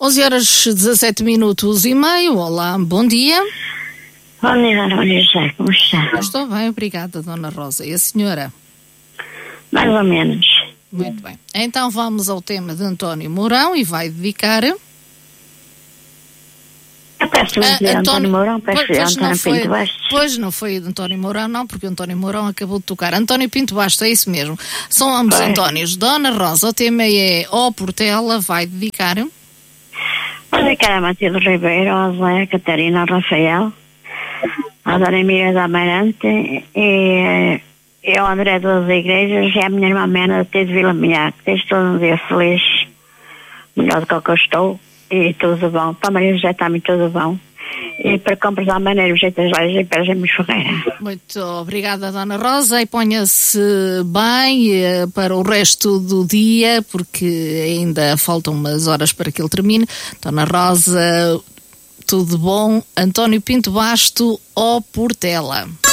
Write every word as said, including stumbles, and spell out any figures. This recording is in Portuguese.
onze horas dezassete minutos e meio. Olá, bom dia. Bom dia, Dona José, como está? Estou bem, obrigada, Dona Rosa. E a senhora? Mais ou menos. Muito bem. Então vamos ao tema de António Mourão e vai dedicar... Eu peço uh, de António, António Mourão, peço de António foi, Pinto Bastos. Pois não foi de António Mourão, não, porque o António Mourão acabou de tocar. António Pinto Bastos, é isso mesmo. São ambos Foi. Antónios. Dona Rosa, o tema é Ó Portela, vai dedicar... Vou dedicar a Matilde Ribeiro, ao Zé, a Catarina, ao Rafael, à Dona Emília da Amarante e, e ao André das Igrejas e à minha irmã Mena de Vila Milhac. Tens todo um dia feliz, melhor do que eu estou, e tudo bom. Para a Maria José também tudo bom. E para compras à maneira, Jeitas Lárias e Pedras em Ferreira. Muito obrigada, Dona Rosa, e ponha-se bem eh, para o resto do dia, porque ainda faltam umas horas para que ele termine. Dona Rosa, tudo bom. António Pinto Basto, Ó Portela.